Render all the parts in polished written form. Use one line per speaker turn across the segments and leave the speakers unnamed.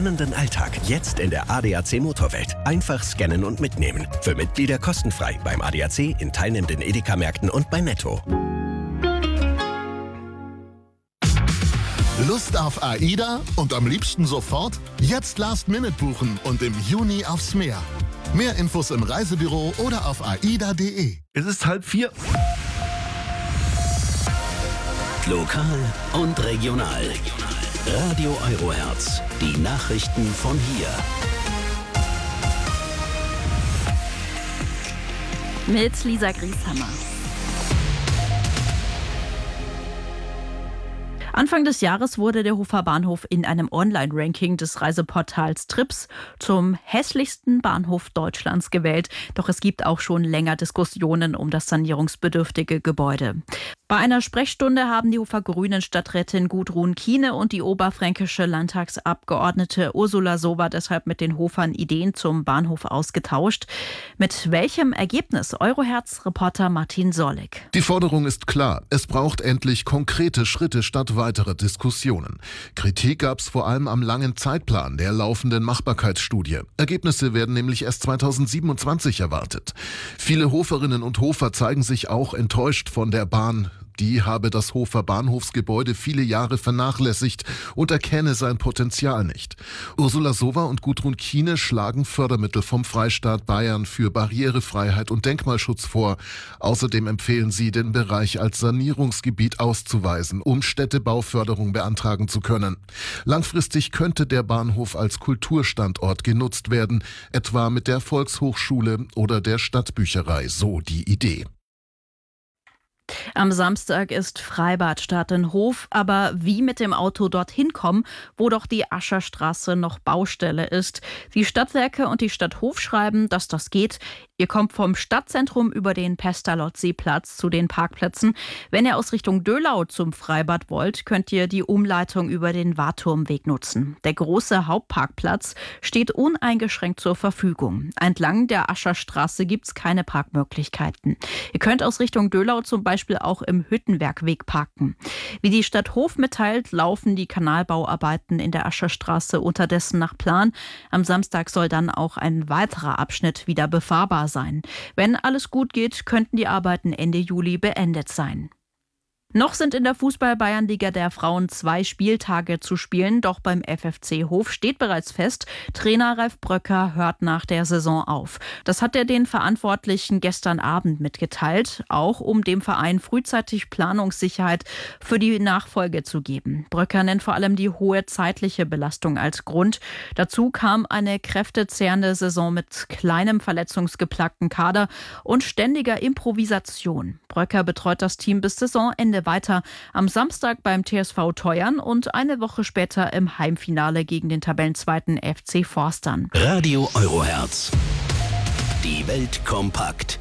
spannenden Alltag jetzt in der ADAC Motorwelt. Einfach scannen und mitnehmen. Für Mitglieder kostenfrei beim ADAC, in teilnehmenden Edeka-Märkten und bei Netto.
Lust auf AIDA und am liebsten sofort? Jetzt Last-Minute buchen und im Juni aufs Meer. Mehr Infos im Reisebüro oder auf aida.de.
Es ist 3:30.
Lokal und regional. Radio Eurohertz. Die Nachrichten von hier.
Mit Lisa Grieshammer. Anfang des Jahres wurde der Hofer Bahnhof in einem Online-Ranking des Reiseportals Trips zum hässlichsten Bahnhof Deutschlands gewählt. Doch es gibt auch schon länger Diskussionen um das sanierungsbedürftige Gebäude. Bei einer Sprechstunde haben die Hofer Grünen Stadträtin Gudrun Kiene und die oberfränkische Landtagsabgeordnete Ursula Sowa deshalb mit den Hofern Ideen zum Bahnhof ausgetauscht. Mit welchem Ergebnis? Eurohertz-Reporter Martin Sorlik.
Die Forderung ist klar. Es braucht endlich konkrete Schritte statt weiterer Diskussionen. Kritik gab es vor allem am langen Zeitplan der laufenden Machbarkeitsstudie. Ergebnisse werden nämlich erst 2027 erwartet. Viele Hoferinnen und Hofer zeigen sich auch enttäuscht von der Bahn. Die habe das Hofer Bahnhofsgebäude viele Jahre vernachlässigt und erkenne sein Potenzial nicht. Ursula Sowa und Gudrun Kiene schlagen Fördermittel vom Freistaat Bayern für Barrierefreiheit und Denkmalschutz vor. Außerdem empfehlen sie, den Bereich als Sanierungsgebiet auszuweisen, um Städtebauförderung beantragen zu können. Langfristig könnte der Bahnhof als Kulturstandort genutzt werden, etwa mit der Volkshochschule oder der Stadtbücherei, so die Idee.
Am Samstag ist Freibadstart in Hof, aber wie mit dem Auto dorthin kommen, wo doch die Ascherstraße noch Baustelle ist. Die Stadtwerke und die Stadt Hof schreiben, dass das geht. Ihr kommt vom Stadtzentrum über den Pestalozzi-Platz zu den Parkplätzen. Wenn ihr aus Richtung Döhlau zum Freibad wollt, könnt ihr die Umleitung über den Warturmweg nutzen. Der große Hauptparkplatz steht uneingeschränkt zur Verfügung. Entlang der Ascherstraße gibt es keine Parkmöglichkeiten. Ihr könnt aus Richtung Döhlau zum Beispiel auch im Hüttenbergweg parken. Wie die Stadt Hof mitteilt, laufen die Kanalbauarbeiten in der Ascherstraße unterdessen nach Plan. Am Samstag soll dann auch ein weiterer Abschnitt wieder befahrbar sein. Wenn alles gut geht, könnten die Arbeiten Ende Juli beendet sein. Noch sind in der Fußball-Bayernliga der Frauen 2 Spieltage zu spielen, doch beim FFC Hof steht bereits fest, Trainer Ralf Bröcker hört nach der Saison auf. Das hat er den Verantwortlichen gestern Abend mitgeteilt, auch um dem Verein frühzeitig Planungssicherheit für die Nachfolge zu geben. Bröcker nennt vor allem die hohe zeitliche Belastung als Grund. Dazu kam eine kräftezehrende Saison mit kleinem verletzungsgeplagten Kader und ständiger Improvisation. Bröcker betreut das Team bis Saisonende weiter. Am Samstag beim TSV Teuern und eine Woche später im Heimfinale gegen den Tabellenzweiten FC Forstern.
Radio Eurohertz. Die Welt kompakt.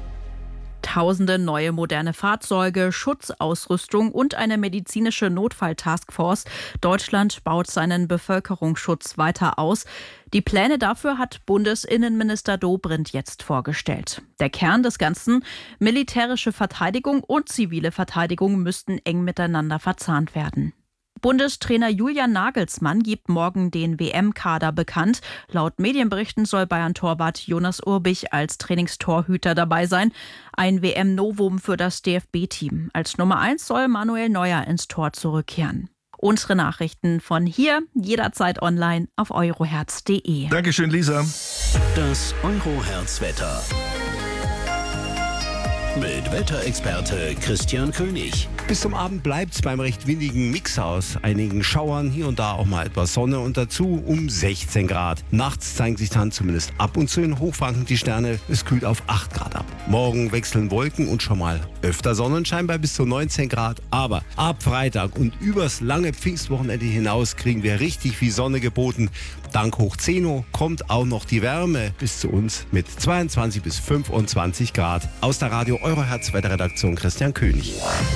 Tausende neue moderne Fahrzeuge, Schutzausrüstung und eine medizinische Notfall-Taskforce. Deutschland baut seinen Bevölkerungsschutz weiter aus. Die Pläne dafür hat Bundesinnenminister Dobrindt jetzt vorgestellt. Der Kern des Ganzen: militärische Verteidigung und zivile Verteidigung müssten eng miteinander verzahnt werden. Bundestrainer Julian Nagelsmann gibt morgen den WM-Kader bekannt. Laut Medienberichten soll Bayern-Torwart Jonas Urbich als Trainingstorhüter dabei sein. Ein WM-Novum für das DFB-Team. Als Nummer 1 soll Manuel Neuer ins Tor zurückkehren. Unsere Nachrichten von hier jederzeit online auf eurohertz.de.
Dankeschön, Lisa.
Das Eurohertz-Wetter. Mit Wetterexperte Christian König.
Bis zum Abend bleibt es beim recht windigen Mix aus einigen Schauern, hier und da auch mal etwas Sonne und dazu um 16 Grad. Nachts zeigen sich dann zumindest ab und zu in Hochfranken die Sterne. Es kühlt auf 8 Grad ab. Morgen wechseln Wolken und schon mal öfter Sonnenschein bei bis zu 19 Grad. Aber ab Freitag und übers lange Pfingstwochenende hinaus kriegen wir richtig viel Sonne geboten. Dank Hoch 10 kommt auch noch die Wärme bis zu uns mit 22 bis 25 Grad. Aus der Radio Eurohertz Wetterredaktion Christian König.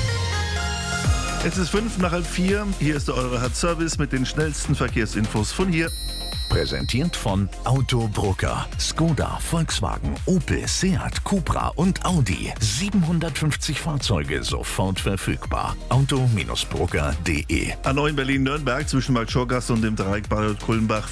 Es ist 3:05. Hier ist der Eurohertz-Service mit den schnellsten Verkehrsinfos von hier.
Präsentiert von Autobrucker. Skoda, Volkswagen, Opel, Seat, Cupra und Audi. 750 Fahrzeuge sofort verfügbar. Auto-Brucker.de.
A9 Berlin-Nürnberg zwischen Markt-Schorgast und dem Dreieck Bayreuth-Kulmbach